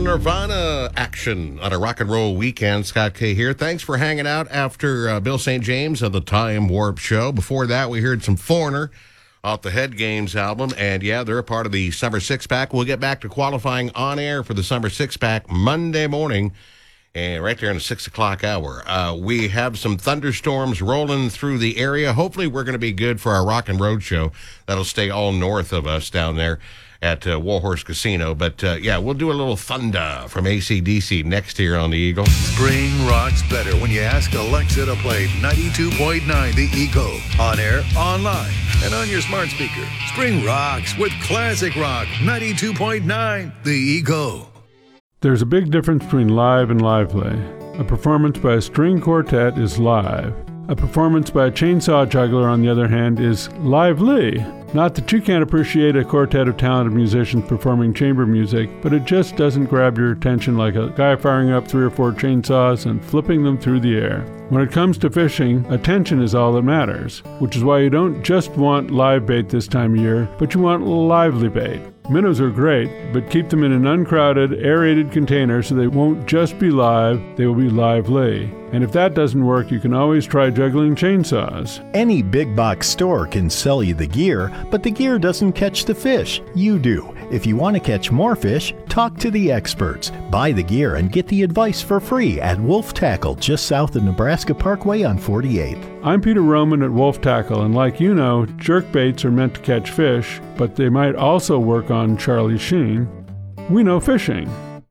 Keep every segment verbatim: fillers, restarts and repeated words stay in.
Nirvana action on a rock and roll weekend. Scott K here. Thanks for hanging out after uh, Bill Saint James of the Time Warp Show. Before that, we heard some Foreigner off the Head Games album. And yeah, they're a part of the Summer Six Pack. We'll get back to qualifying on air for the Summer Six Pack Monday morning. And right there in the six o'clock hour, uh, we have some thunderstorms rolling through the area. Hopefully, we're going to be good for our Rock and Road show. That'll stay all north of us down there at uh, Warhorse Casino. But, uh, yeah, we'll do a little thunder from A C D C next here on the Eagle. Spring rocks better when you ask Alexa to play ninety-two point nine The Eagle. On air, online, and on your smart speaker. Spring rocks with classic rock. ninety-two point nine The Eagle. There's a big difference between live and lively. A performance by a string quartet is live. A performance by a chainsaw juggler, on the other hand, is lively. Not that you can't appreciate a quartet of talented musicians performing chamber music, but it just doesn't grab your attention like a guy firing up three or four chainsaws and flipping them through the air. When it comes to fishing, attention is all that matters, which is why you don't just want live bait this time of year, but you want lively bait. Minnows are great, but keep them in an uncrowded, aerated container so they won't just be live, they will be lively. And if that doesn't work, you can always try juggling chainsaws. Any big box store can sell you the gear, but the gear doesn't catch the fish. You do. If you want to catch more fish, talk to the experts. Buy the gear and get the advice for free at Wolf Tackle, just south of Nebraska Parkway on forty-eighth. I'm Peter Roman at Wolf Tackle, and like you know, jerk baits are meant to catch fish, but they might also work on Charlie Sheen. We know fishing.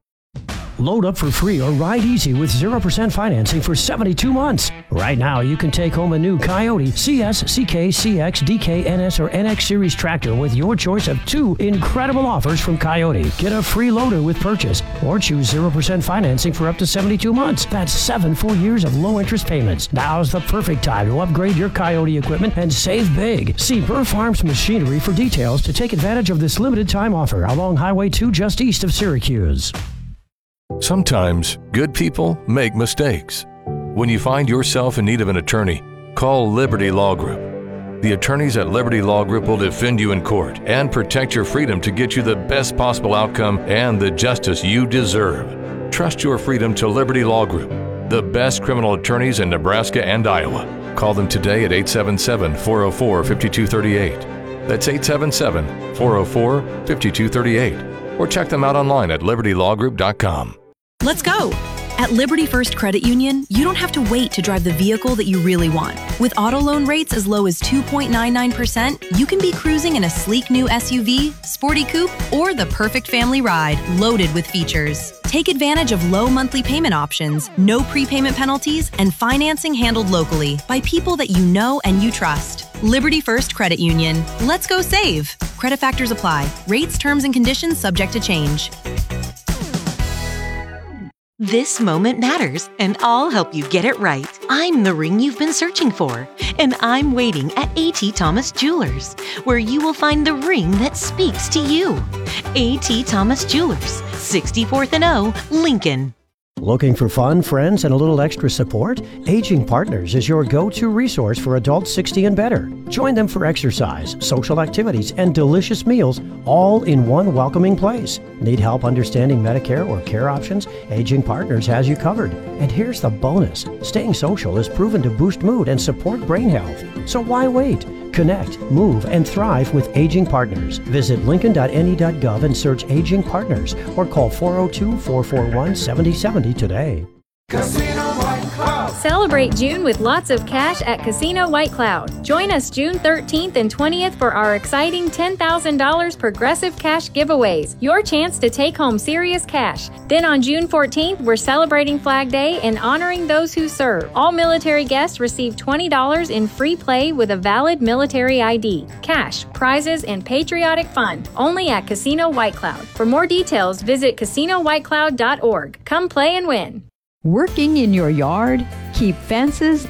Load up for free or ride easy with zero percent financing for seventy-two months. Right now, you can take home a new Coyote C S, C K, C X, D K, N S, or N X Series tractor with your choice of two incredible offers from Coyote. Get a free loader with purchase or choose zero percent financing for up to seventy-two months. That's seven full years of low-interest payments. Now's the perfect time to upgrade your Coyote equipment and save big. See Burr Farms Machinery for details to take advantage of this limited-time offer along Highway two just east of Syracuse. Sometimes good people make mistakes. When you find yourself in need of an attorney, call Liberty Law Group. The attorneys at Liberty Law Group will defend you in court and protect your freedom to get you the best possible outcome and the justice you deserve. Trust your freedom to Liberty Law Group, the best criminal attorneys in Nebraska and Iowa. Call them today at eight seven seven, four oh four, five two three eight. That's eight seven seven, four oh four, five two three eight. Or check them out online at liberty law group dot com. Let's go! At Liberty First Credit Union, you don't have to wait to drive the vehicle that you really want. With auto loan rates as low as two point nine nine percent, you can be cruising in a sleek new S U V, sporty coupe, or the perfect family ride loaded with features. Take advantage of low monthly payment options, no prepayment penalties, and financing handled locally by people that you know and you trust. Liberty First Credit Union. Let's go save. Credit factors apply. Rates, terms, and conditions subject to change. This moment matters, and I'll help you get it right. I'm the ring you've been searching for, and I'm waiting at A T Thomas Jewelers, where you will find the ring that speaks to you. A T Thomas Jewelers, sixty-fourth and O, Lincoln. Looking for fun, friends, and a little extra support? Aging Partners is your go-to resource for adults sixty and better. Join them for exercise, social activities, and delicious meals, all in one welcoming place. Need help understanding Medicare or care options? Aging Partners has you covered. And here's the bonus. Staying social is proven to boost mood and support brain health. So why wait? Connect, move, and thrive with Aging Partners. Visit lincoln dot N E dot gov and search Aging Partners or call four oh two, four four one, seven oh seven oh today. Casino White Cloud. Celebrate June with lots of cash at Casino White Cloud. Join us June thirteenth and twentieth for our exciting ten thousand dollars Progressive Cash giveaways. Your chance to take home serious cash. Then on June fourteenth, we're celebrating Flag Day and honoring those who serve. All military guests receive twenty dollars in free play with a valid military I D. Cash, prizes, and patriotic fun. Only at Casino White Cloud. For more details, visit casino white cloud dot org. Come play and win. Working in your yard? Keep fences